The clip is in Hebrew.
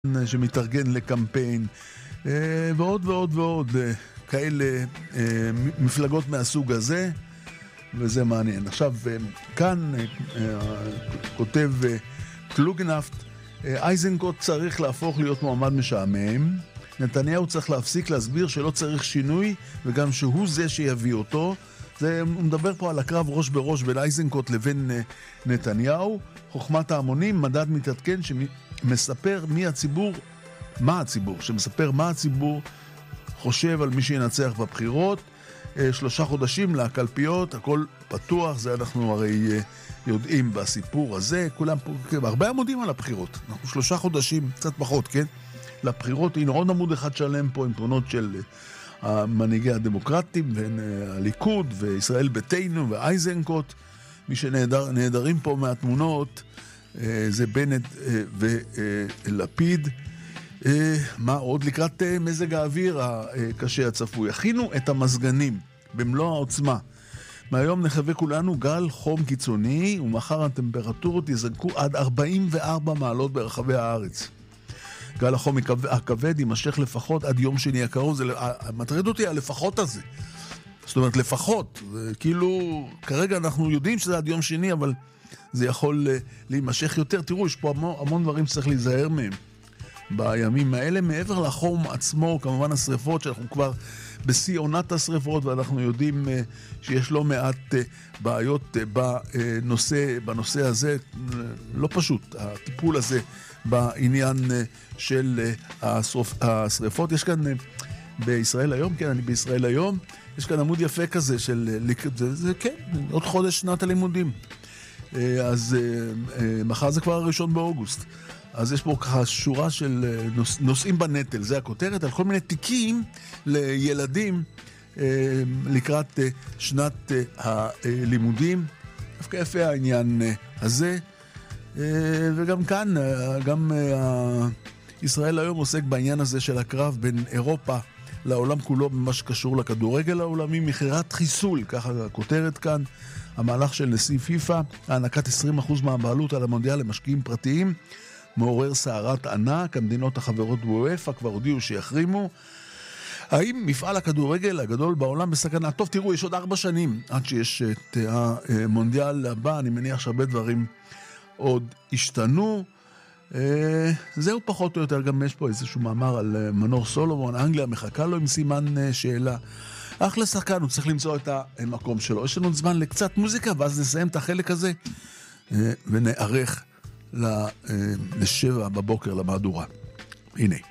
שמתארגן לקמפיין, ועוד ועוד ועוד כאלה מפלגות מהסוג הזה, וזה מעניין. עכשיו, כאן כותב קלוגנפט, אייזנקוט צריך להפוך להיות מועמד משעמם, נתניהו צריך להפסיק להסביר שלא צריך שינוי, וגם שהוא זה שיביא אותו. הוא מדבר פה על הקרב ראש בראש בין אייזנקוט לבין נתניהו. חוכמת ההמונים, מדד מתעדכן שמספר שמספר מה הציבור חושב על מי שינצח בבחירות. 3 חודשים לקלפיות, הכל פתוח, זה אנחנו הרי יודעים בסיפור הזה. כולם פה, הרבה עמודים על הבחירות, אנחנו 3 חודשים, קצת פחות, כן? לבחירות, הנה עוד עמוד אחד שלם פה עם תמונות של המנהיגי הדמוקרטים והליכוד וישראל ביתנו ואייזנקוט. מי שנהדרים פה מהתמונות זה בנט ולפיד. מה עוד? לקראת מזג האוויר הקשה הצפוי, הכינו את המזגנים במלוא העוצמה. מהיום נחווה כולנו גל חום קיצוני, ומחר הטמפרטורות יזנקו עד 44 מעלות ברחבי הארץ. גל החום הכבד יימשך לפחות עד יום שני הקרוב. זה מטריד אותי הלפחות הזה. זאת אומרת, לפחות. כאילו, כרגע אנחנו יודעים שזה עד יום שני, אבל זה יכול להימשך יותר. תראו, יש פה המון דברים שצריך להיזהר מהם בימים האלה. מעבר לחום עצמו, כמובן השריפות, שאנחנו כבר בשיא עונת השריפות, ואנחנו יודעים שיש לא מעט בעיות בנושא הזה. לא פשוט, הטיפול הזה בעניין של השריפות. יש כאן בישראל היום, כן, אני בישראל היום, יש כאן עמוד יפה כזה של, זה כן, עוד חודש שנת הלימודים. אז מחר זה כבר 1 באוגוסט. אז יש פה ככה שורה של נושאים בנטל, זה הכותרת, על כל מיני תיקים לילדים לקראת שנת הלימודים. דווקא יפה העניין הזה. וגם כאן, גם ישראל היום עוסק בעניין הזה של הקרב בין אירופה לעולם כולו במה שקשור לכדורגל העולמי. מכירת חיסול, ככה הכותרת כאן, המהלך של נשיא פיפה, הענקת 20% מהבעלות על המונדיאל למשקיעים פרטיים, מעורר סערת ענק. המדינות החברות באויפה כבר הודיעו שיחרימו. האם מפעל הכדורגל הגדול בעולם בסכנה? טוב, תראו, יש עוד 4 שנים עד שיש את המונדיאל הבא. אני מניח שהרבה דברים עוד השתנו. זהו פחות או יותר. גם יש פה איזשהו מאמר על מנור סולומון, אנגליה מחכה לו עם סימן שאלה. אחלה שחקן, הוא צריך למצוא את המקום שלו. יש לנו זמן לקצת מוזיקה, ואז נסיים את החלק הזה ונערך ל7 בבוקר למהדורה. הנה.